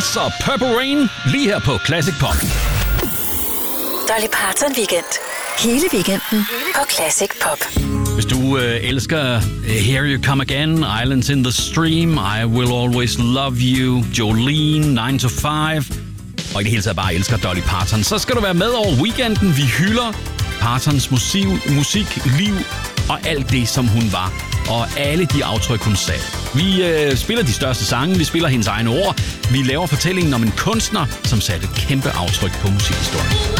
Beatles og Purple Rain lige her på Classic Pop. Dolly Parton Weekend. Hele weekenden på Classic Pop. Hvis du elsker Here You Come Again, Islands in the Stream, I Will Always Love You, Jolene, 9 to 5, og i det hele taget bare elsker Dolly Parton, så skal du være med over weekenden. Vi hylder Partons musik, liv og alt det, som hun var, og alle de aftryk, hun satte. Vi spiller de største sange, vi spiller hendes egne ord, vi laver fortællingen om en kunstner, som satte et kæmpe aftryk på musikhistorien.